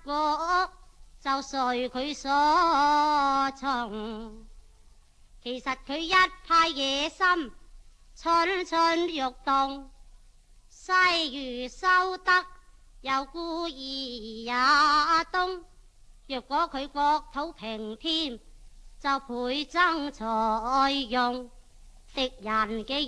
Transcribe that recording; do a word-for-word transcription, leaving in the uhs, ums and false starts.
國就隨佢所從。其實佢一派野心，蠢蠢欲動，西如修德，又故意也東。若果佢國土平添，就倍增財用，敵人嘅